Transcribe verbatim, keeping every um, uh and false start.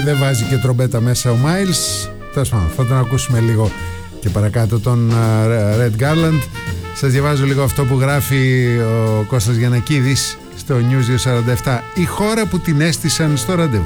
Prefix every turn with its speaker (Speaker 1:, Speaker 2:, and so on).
Speaker 1: δεν βάζει και τρομπέτα μέσα ο Miles. Τέλος πάντων, θα τον ακούσουμε λίγο και παρακάτω, τον Red Garland. Σας διαβάζω λίγο αυτό που γράφει ο Κώστας Γιαννακίδης στο News δύο σαράντα επτά. Η χώρα που την έστησαν στο ραντεβού.